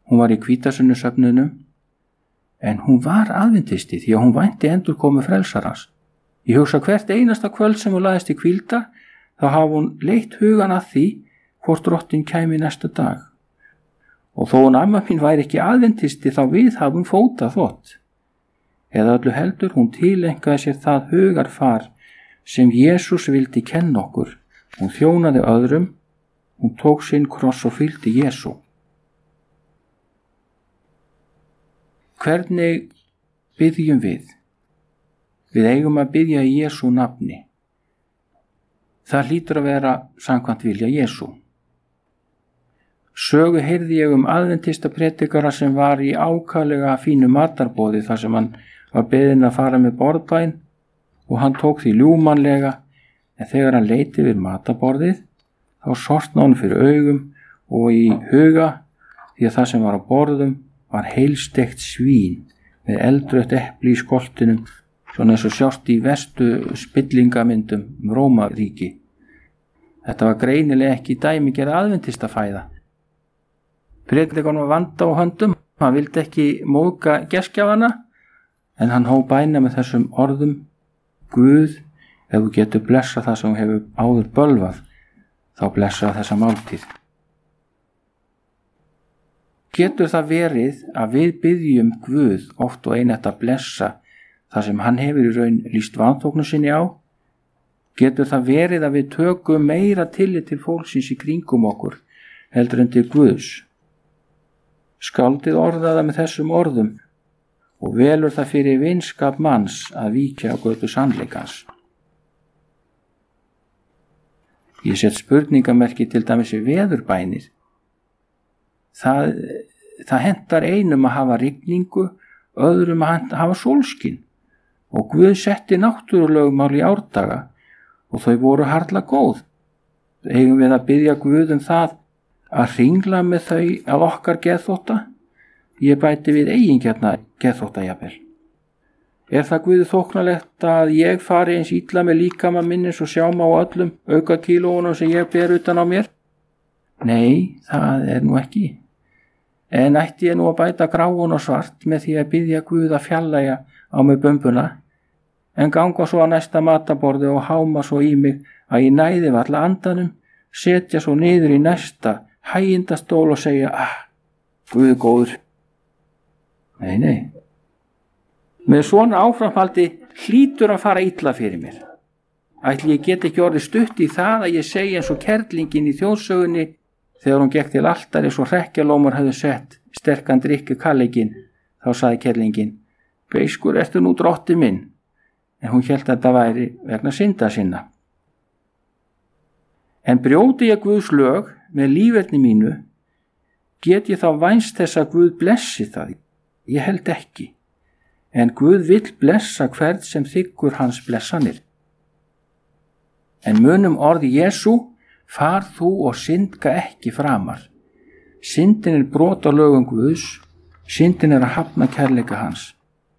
Hún var í hvítasunnursöfnunum, en hún var aðventisti því að hún vænti endurkomu frelsarans. Ég hugsa hvert einasta kvöld sem hún lagðist í hvíldar, þá hafa hún leitt hugan að því hvort Drottinn kæmi næsta dag. Og þó hún amma mín væri ekki aðventisti þá við hafum fóta þvott. Eða öllu heldur hún tilengaði sér það hugarfar sem Jesús vildi kenna okkur. Hún þjónaði öðrum, hún tók sinn kross og fylgdi Jesú. Hvernig biðjum við? Við eigum að biðja í Jesú nafni. Það hlýtur að vera samkvæmt vilja Jesú. Sögu heyrði ég aðventista predikara sem var í ákaflega fínu matarboði þar sem hann var beðinn að fara með borðbæn og hann tók því ljúmanlega, en þegar hann leiti við matarborðið þá sortnaði hann fyrir augum og í huga því að það sem var á borðum var heilstekt svín með eldrautt epli í skoltinum, svona eins og sjást í verstu spillingamyndum Rómaríki. Þetta var greinilega ekki dæmigerð aðventista fæða. Predikarinn var vanda á höndum, hann vildi ekki móðga gestgjafana, en hann hóf bæna með þessum orðum: Guð, ef þú getur blessað það sem hefur áður bölvað, þá blessað þessa máltíð. Getur það verið að við biðjum Guð oft og einett að blessa það sem hann hefur í raun lýst vanþóknun sinni á? Getur það verið að við tökum meira tillit til fólksins í kringum okkur heldur en til Guðs? Skáldið orðaða með þessum orðum: og velur það fyrir vinskap manns að víkja á götu sannleikans. Ég set spurningamerki til dæmis við veðurbænir. Það hentar einum að hafa rigningu, öðrum að hafa sólskin, og Guð setti náttúrulögmál í árdaga og þau voru harla góð. Eigum við að biðja Guð það að hringla með þau að okkar geðþótta? Ég bæti við eigingjarna geðþótta jafnvel. Er það Guði þóknalegt að ég fari eins illa með líkama minn eins og sjáma á öllum auka kílóunum sem ég ber utan á mér? Nei, það er nú ekki. En ætti ég nú að bæta gráun og svart með því að biðja Guð að fjarlægja á mig bumbuna, en ganga svo að næsta mataborði og háma svo í mig að ég næði varla andanum, setja svo niður í næsta hægindastól og segja: Guð er góður. Nei. Með svona áframhaldi hlýtur að fara illa fyrir mér. Ætli ég get ekki orðið stutt í það að ég segi eins og kerlingin í þjóðsögunni þegar hún gekk til altari svo hrekkjalómur hefðu sett sterkan drykk í kallegin. Þá sagði kerlingin: Beiskur ertu nú drotti minn. En hún hélt að þetta væri vegna synda sinna. En brjóti ég Guðs lög með líferni mínu, get ég þá vænst þess að Guð blessi það? Ég held ekki. En Guð vill blessa hvern sem þiggur hans blessanir. En munum orði Jesú: far þú og syndga ekki framar. Syndin er brot á lögum Guðs, syndin er að hafna kærleika hans.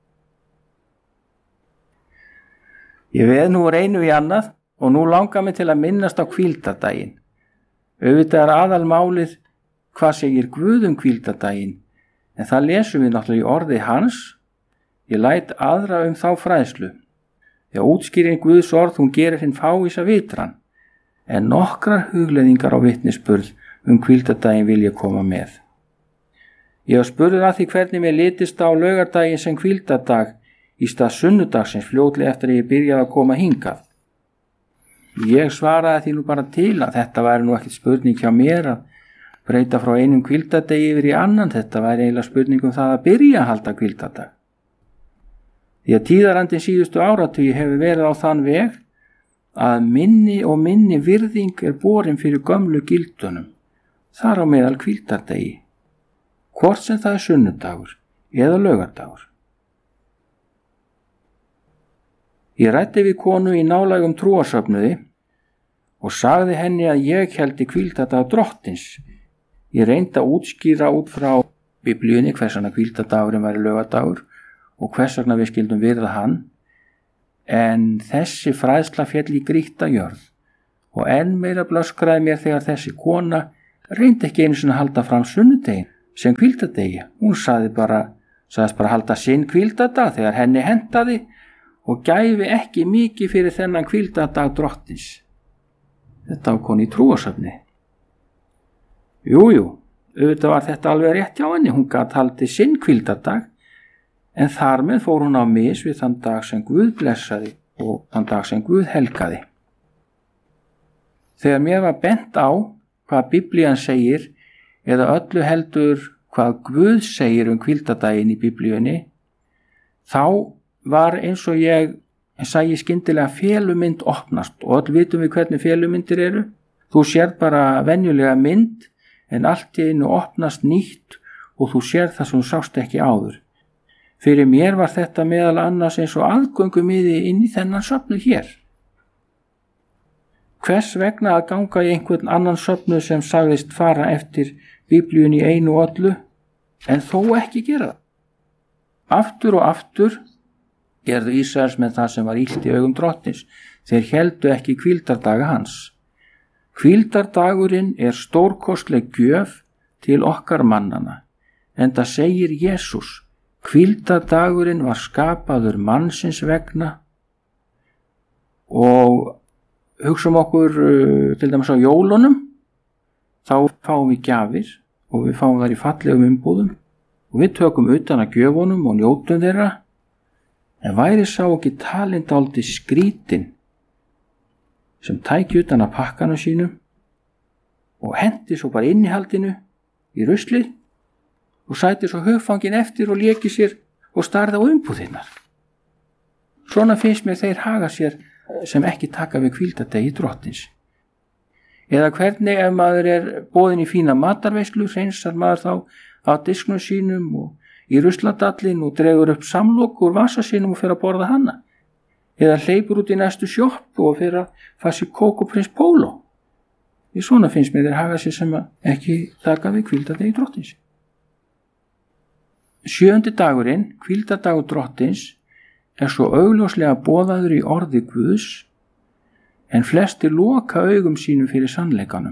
Ég veð nú einu í annað og nú langar mig til að minnast á hvíldardaginn. Auðvitað er aðalmálið hvað segir Guð hvíldardaginn, en það lesum við náttúrulega í orði hans. Ég læt aðra þá fræðslu. Já, útskýring Guðs orð, hún gerir hinn fávísa vitran, en nokkrar hugleiðingar á vitnisburð hvíldardaginn vil ég koma með. Ég var spurður að því hvernig mér litist á laugardaginn sem hvíldardag í stað sunnudagsins fljótlega eftir að ég byrjaði að koma hingað. Ég svaraði því nú bara til að þetta væri nú ekkert spurning hjá mér að breyta frá einum hvíldardegi yfir í annan. Þetta væri eiginlega spurning það að byrja að halda hvíldardag. Því að tíðarandinn síðustu áratugi hefur verið á þann veg að minni og minni virðing er borin fyrir gömlu gildunum, þar á meðal hvíldardegi, hvort sem það er sunnudagur eða laugardagur. Ég ræddi við konu í nálægum trúarsöfnuði og sagði henni að ég héldi hvíldardag Drottins. Ég reyndi að útskýra út frá Biblíunni hvers vegna hvíldardagurinn væri laugardagur og hvers vegna við skildum virða hann, en þessi fræðsla féll í grýtta jörð og enn meira blöskraði mér þegar þessi kona reyndi ekki einu sinni að halda fram sunnudegin sem hvíldardegi. Hún sagðist bara halda sinn hvíldardag þegar henni hentaði og gæfi ekki mikið fyrir þennan hvíldardag drottins. Þetta var konu í trúarsöfni. Jújú, auðvitað var þetta alveg rétt hjá henni. Hún gat haldið sinn hvíldardag, en þar með fór hún á mis við þann dag sem Guð blessaði og þann dag sem Guð helgaði. Þegar mér var bent á hvað Biblían segir, eða öllu heldur hvað Guð segir hvíldardaginn í Biblíunni, þá var eins og ég sæi skyndilega felumynd opnast, og öll vitum við hvernig felumyndir eru. Þú sér bara venjulega mynd, en allt í einu opnast nýtt og þú sér það sem þú sást ekki áður. Fyrir mér var þetta meðal annars eins og aðgöngumiði inn í þennan söfnu hér. Hvers vegna að ganga í einhvern annan söfnu sem sagðist fara eftir Biblíunni í einu og öllu, en þó ekki gera það? Aftur og aftur gerðu Ísraelsmenn það sem var illt í augum drottins. Þeir héldu ekki hvíldardaga hans. Hvíldardagurinn er stórkostleg gjöf til okkar mannana, enda segir Jesús: hvíldardagurinn var skapaður mannsins vegna. Og hugsum okkur til dæmis á jólunum, þá fáum við gjafir og við fáum þær í fallegum umbúðum og við tökum utan að gjöfunum og njótum þeirra. En væri sá ekki talinn dálítið skrítinn sem tæki utan að pakkanum sínum og hendi svo bara innihaldinu í ruslið og sæti svo hugfangin eftir og léki sér og starði á umbúðirnar? Svona finnst mér þeir haga sér sem ekki taka við hvíldardegi drottins. Eða hvernig ef maður er boðin í fína matarveislu, hreinsar maður þá á disknum sínum og í rusladallin og dregur upp samlok úr vasa sínum og fyrir að borða hana. Eða hleypur út í næstu sjoppu og fyrir að fá sér kók og prins Pólo. Í svona finnst mér þeir haga sér sem ekki taka við hvíldardegi drottins. 7. dagurinn, hvíldardagur drottins, er svo augljóslega boðaður í orði Guðs, en flestir loka augum sínum fyrir sannleikanum.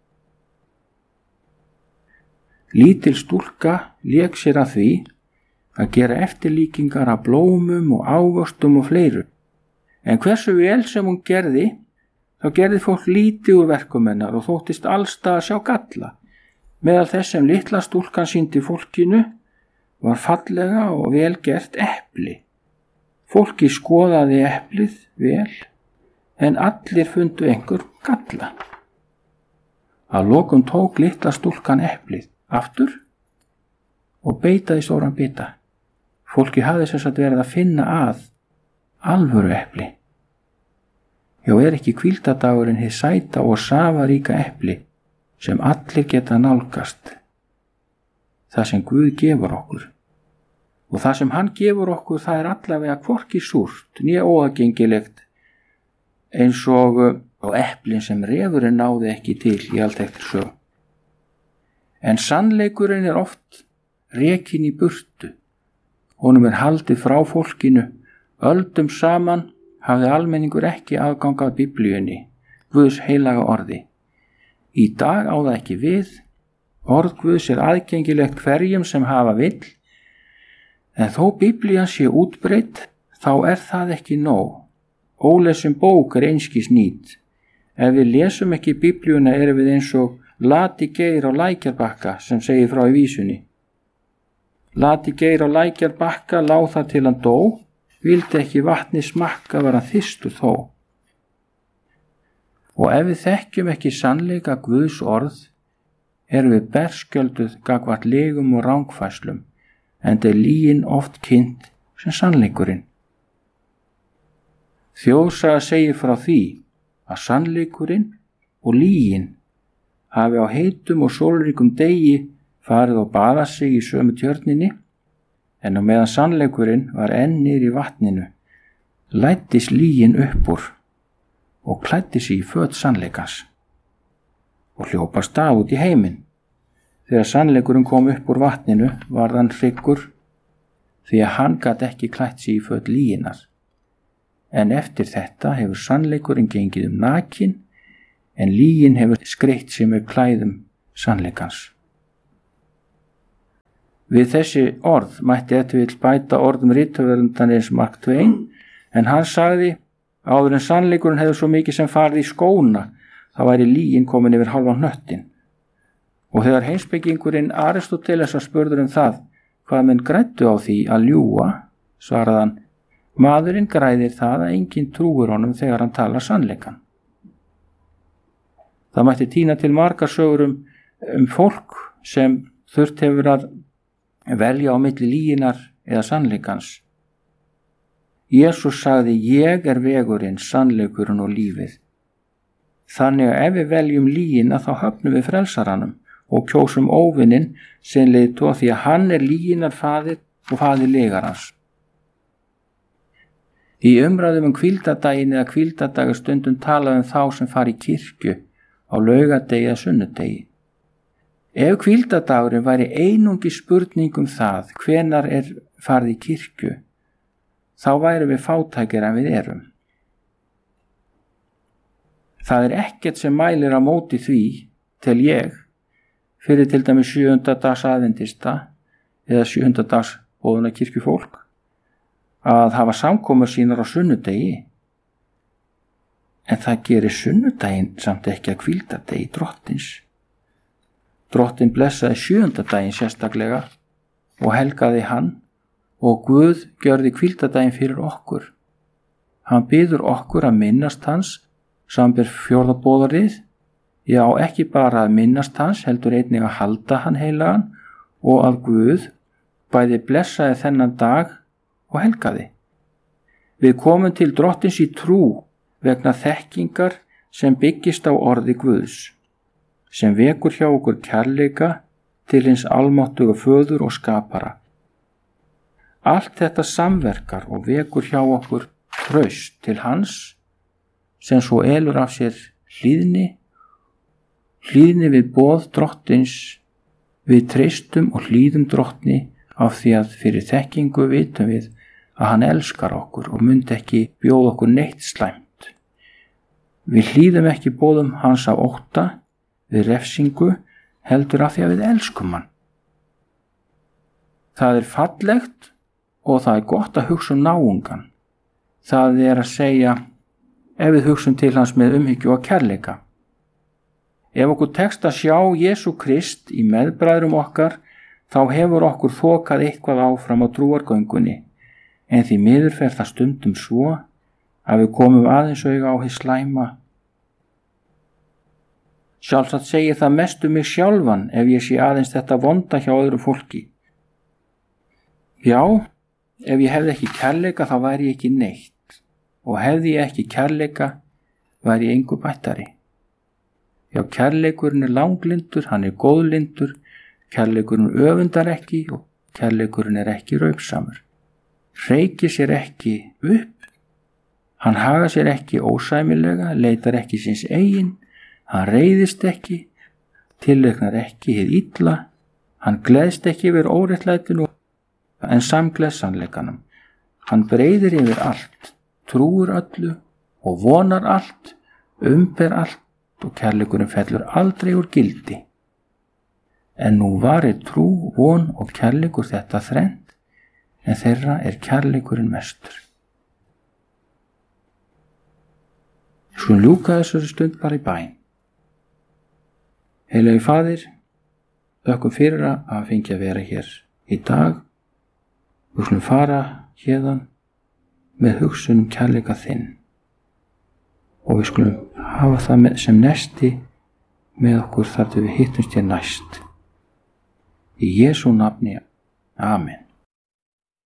Lítil stúlka lék sér að því að gera eftirlíkingar af blómum og ávöxtum og fleiru. En hversu vel sem hún gerði, þá gerði fólk lítið úr verkum hennar og þóttist allstað að sjá galla. Meðal þess sem litla stúlkan sýndi fólkinu var fallega og vel gert epli. Fólki skoðaði eplið vel, en allir fundu einhver galla. Að lokum tók litla stúlkan eplið aftur og beitaði stóran bita. Fólki hafði sem sagt verið að finna að alvöru epli. Já, er ekki hvíldardagurinn hið sæta og safaríka epli sem allir geta nálgast? Það sem Guð gefur okkur. Og það sem hann gefur okkur, það er allavega hvorki súrt né óaðgengilegt, eins og eplin sem refurinn náði ekki til í alltæktri sög. En sannleikurinn er oft rekinn í burtu. Honum er haldið frá fólkinu. Öldum saman hafði almenningur ekki aðgang að Biblíunni, Guðs heilaga orði. Í dag á það ekki við. Orð Guðs er aðgengilegt hverjum sem hafa vill, en þó Biblían sé útbreidd, þá er það ekki nóg. Ólesum bók er einskis nýt. Ef við lesum ekki Biblíuna erum við eins og Lati Geir á Lækjarbakka sem segir frá í vísunni. Lati Geir á Lækjarbakka lá það til hann dó, vildi ekki vatni smakka, var hann þyrstur þó. Og ef við þekkjum ekki sannleika Guðs orð, erum við berskjölduð gagnvart legum og rangfærslum, enda er lygin oft kynnt sem sannleikurinn. Þjóðsaga segir frá því að sannleikurinn og lygin hafi á heitum og sólríkum degi farið og baða sig í sömu tjörninni, en á meðan sannleikurinn var enn niðri í vatninu, læddist lygin upp úr og klæddi sig í föt sannleikans og hljópa stað út í heiminn. Þegar sannleikurinn kom upp úr vatninu varð hann hryggur, því að hann gat ekki klætt sig í föt lyginnar. En eftir þetta hefur sannleikurinn gengið nakinn, en lygin hefur skreytt sig með klæðum sannleikans. Við þessi orð mætti ef bæta orðum rithöfundarins Mark Twain, en hann sagði: áður en sannleikurinn hefur svo mikið sem farið í skóna, þá væri lygin komin yfir hálfan hnöttin. Og þegar heimspekingurinn Aristóteles var spurður það hvað menn græddu á því að ljúga, svaraði hann: maðurinn græðir það að enginn trúir honum þegar hann talar sannleikan. Það mætti tína til margar sögur um fólk sem þurft hefur að velja á milli lyginnar eða sannleikans. Jesús sagði: ég er vegurinn, sannleikurinn og lífið. Þannig að ef við veljum lygina þá höfnum við frelsaranum og kjósum óvininn sem leiðtoga, því að hann er lyginnar faðir og faðir lygarans. Í umræðum hvíldardaginn eða hvíldardaga stundum talað þá sem fari í kirkju á laugardegi eða sunnudegi. Ef hvíldardagurinn væri einungis spurning það hvenar er farið í kirkju, þá væri við fátækir en við erum. Það er ekkert sem mælir á móti því, tel ég, fyrir til dæmis 7. dags aðventista eða 7. dags boðuna kirkjufólk, að hafa samkomur sínar á sunnudegi. En það gerir sunnudaginn samt ekki að hvíldardegi Drottins. Drottin blessaði 7. daginn sérstaklega og helgaði hann, og Guð gjörði hvíldardaginn fyrir okkur. Hann biður okkur að minnast hans, samanber 4. boðorðið, já, ekki bara að minnast hans, heldur einnig að halda hann heilagan, og að Guð bæði blessaði þennan dag og helgaði. Við komum til Drottins í trú vegna þekkingar sem byggist á orði Guðs, sem vekur hjá okkur kærleika til hins almáttuga föður og skapara. Allt þetta samverkar og vekur hjá okkur traust til hans, sem svo elur af sér hlýðni við boð Drottins. Við treystum og hlýðum Drottni af því að fyrir þekkingu vitum við að hann elskar okkur og myndi ekki bjóða okkur neitt slæmt. Við hlýðum ekki boðum hans af ótta við refsingu, heldur af því að við elskum hann. Það er fallegt og það er gott að hugsa náungan. Það er að segja, ef við hugsum til hans með umhyggju og kærleika. Ef okkur tekst að sjá Jesú Krist í meðbræðrum okkar, þá hefur okkur þokað eitthvað áfram á trúargöngunni, en því miður fer það stundum svo að við komum aðeins auga á hið slæma. Sjálfsagt segir það mest mig sjálfan ef ég sé aðeins þetta vonda hjá öðru fólki. Já, ef ég hefði ekki kærleika þá væri ég ekki neitt, og hefði ég ekki kærleika væri ég engu bættari. Já, kærleikurinn er langlyndur, hann er góðlyndur, kærleikurinn öfundar ekki og kærleikurinn er ekki raupsamur. Hreykir sér ekki upp, hann hagar sér ekki ósæmilega, leitar ekki síns eigin, hann reiðist ekki, tillegnar ekki hið illa, hann gleðst ekki yfir óréttlætinu en samgleðst sannleikanum. Hann breiðir yfir allt, trúir öllu og vonar allt, umber allt og kærleikurinn fellur aldrei úr gildi. En nú varir trú, von og kærleikur þetta þrennt, en þeirra er kærleikurinn mestur. Skulum ljúka þessari stund bara í bæn. Heilagi Faðir, þökkum fyrir að fengja að vera hér í dag. Við skulum fara hérðan með hugsun kærleika þinn og við skulum hafa það sem nesti með okkur þar til við hittumst hér næst. Í Jesú nafni, amen.